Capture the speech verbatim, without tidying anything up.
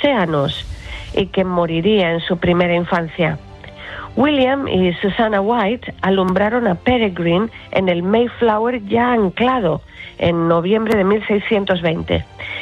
océanos y que moriría en su primera infancia. William y Susanna White alumbraron a Peregrine en el Mayflower ya anclado en noviembre de mil seiscientos veinte